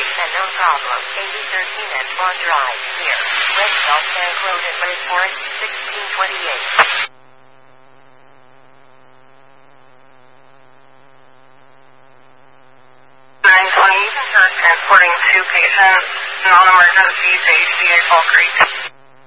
and no problem. 8013 and Swan Drive, here. Red Salt Tank Road in Lake Forest, 1628. Transporting two patients, non-emergency to HCA Fall Creek.